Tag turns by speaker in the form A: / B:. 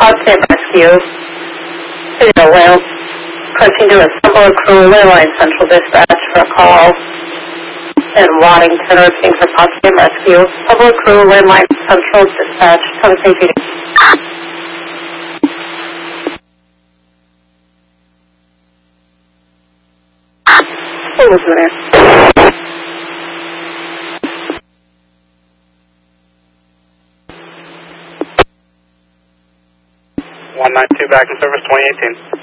A: Potsdam Rescue, Wales, requesting to assemble a crew, Leyline Central Dispatch for a call in Waddington, repeating for Potsdam Rescue. Assemble a crew, Leyline Central Dispatch, come safety. What was the name?
B: 192 back in service 2018.